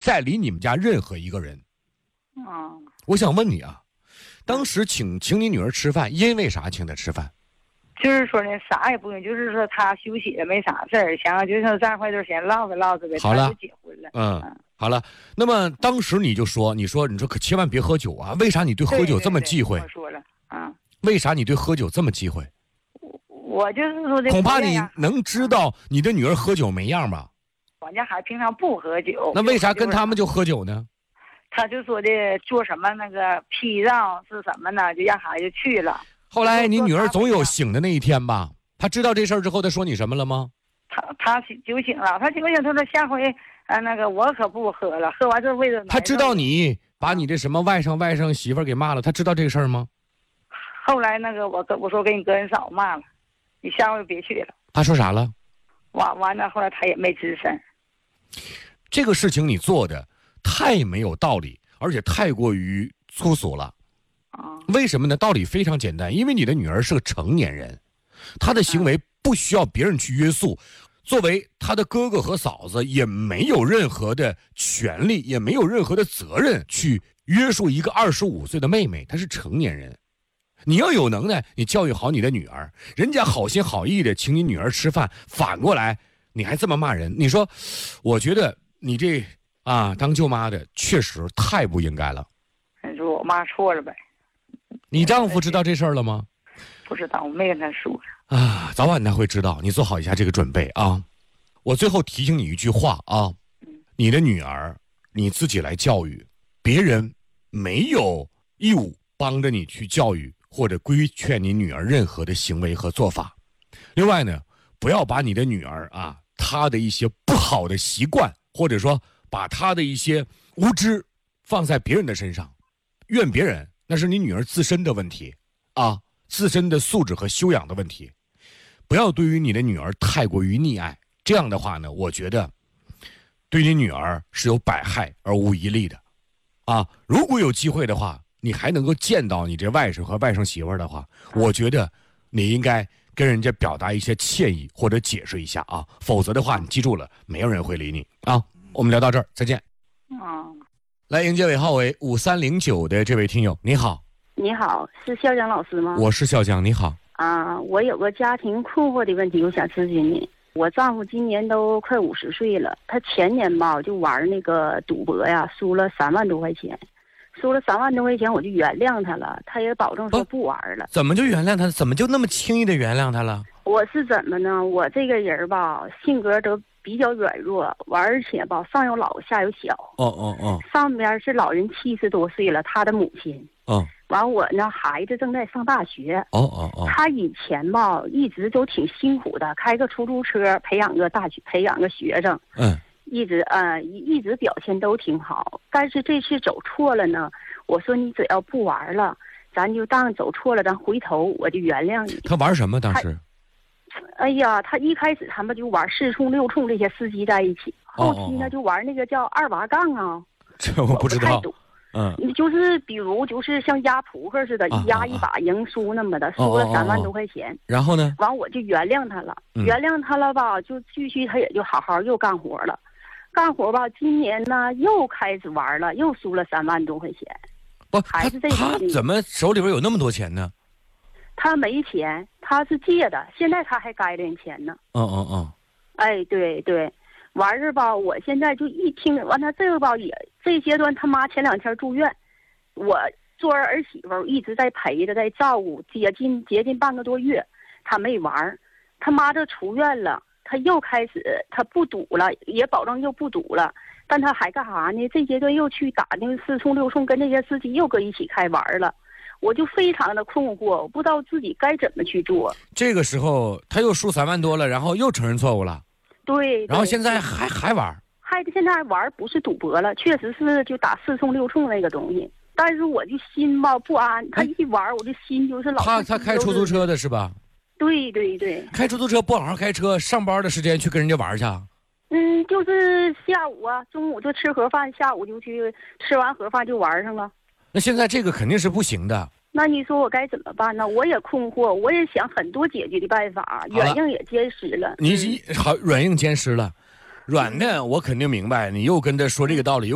再理你们家任何一个人。我想问你啊，当时请你女儿吃饭，因为啥请她吃饭？ 就是说呢，啥也不用，就是说她休息也没啥事儿，想就是咱回头先唠着呗。 好了， 就结婚了。 好了。那么当时你说可千万别喝酒啊！为啥你对喝酒这么忌讳？ 我说了， 为啥你对喝酒这么忌讳？ 我就是说的， 恐怕你能知道你的女儿喝酒没样吧？ 我家孩子平常不喝酒， 那为啥跟他们就喝酒呢？ 他就说的做什么那个批让是什么呢？就让孩子去了。 后来你女儿总有醒的那一天吧？她知道这事儿之后，她说你什么了吗？ 她酒醒了，她酒醒，她说下回那个我可不喝了，喝完之后为了。 她知道你把你这什么外甥媳妇儿给骂了，她知道这个事儿吗？ 后来那个我说给你哥你嫂骂了，你下回别去了。 她说啥了？ 完了，后来她也没吱声。 这个事情你做的太没有道理，而且太过于粗俗了。为什么呢？道理非常简单，因为你的女儿是个成年人，她的行为不需要别人去约束。作为她的哥哥和嫂子，也没有任何的权利，也没有任何的责任去约束一个25岁的妹妹。她是成年人，你要有能耐，你教育好你的女儿，人家好心好意的请你女儿吃饭，反过来你还这么骂人，你说，我觉得你这当舅妈的确实太不应该了。 你说我妈错了呗？ 你丈夫知道这事儿了吗？ 不知道，我没跟他说。 早晚他会知道，你做好一下这个准备啊。我最后提醒你一句话啊，你的女儿你自己来教育，别人没有义务帮着你去教育或者规劝你女儿任何的行为和做法。另外呢，不要把你的女儿她的一些不好的习惯，或者说把她的一些无知放在别人的身上，怨别人，那是你女儿自身的问题自身的素质和修养的问题。不要对于你的女儿太过于溺爱，这样的话呢，我觉得对你女儿是有百害而无一利的如果有机会的话，你还能够见到你这外甥和外甥媳妇儿的话，我觉得你应该跟人家表达一些歉意或者解释一下否则的话，你记住了，没有人会理你我们聊到这儿，再见。来迎接尾号为5309的这位听友，你好。 你好，是笑江老师吗？ 我是笑江，你好。 我有个家庭困惑的问题，我想咨询你。我丈夫今年都快50岁了，他前年吧就玩那个赌博呀，输了3万多块钱，我就原谅他了，他也保证说不玩了。 怎么就原谅他？怎么就那么轻易的原谅他了？ 我是怎么呢？我这个人吧，性格都比较软弱，而且吧上有老下有小。上边是老人70多岁了，他的母亲。完我呢，孩子正在上大学。他以前吧一直都挺辛苦的，开个出租车培养个学生。一直表现都挺好。但是这次走错了呢，我说你只要不玩了，咱就当走错了，咱回头我就原谅你。 他玩什么当时？ 哎呀，他一开始他们就玩4冲6冲这些司机在一起，后期呢就玩那个叫2把杠这我不知道。 就是比如就是像压扑克似的，一压一把赢输那么的，输了3万多块钱。 然后呢？ 完我就原谅他了，原谅他了吧，就继续他也就好好又干活了，干活吧，今年呢又开始玩了，又输了3万多块钱。还是这他怎么手里边有那么多钱呢？ 他没钱，他是借的，现在他还该点钱呢。哎，对对。完事吧，我现在就一听完他这个吧，也这阶段他妈前2天住院，我做儿媳妇一直在陪着，在照顾，接近半个多月，他没玩，他妈这出院了，他又开始他不赌了，也保证又不赌了，但他还干啥呢？这阶段又去打那个4冲6冲，跟这些司机又搁一起开玩了，我就非常的困惑，我不知道自己该怎么去做。 这个时候他又输3万多了，然后又承认错误了。 对， 然后现在还玩， 现在玩不是赌博了，确实是就打4冲6冲那个东西，但是我就心吧不安，他一玩我这心就是老。 他开出租车的是吧？ 对对对。 开出租车不好好开车，上班的时间去跟人家玩去。 就是下午中午就吃盒饭，下午就去吃完盒饭就玩上了。 那现在这个肯定是不行的。 那你说我该怎么办呢？我也困惑，我也想很多解决的办法，软硬也兼施了。 你好，软硬兼施了，软的我肯定明白，你又跟他说这个道理。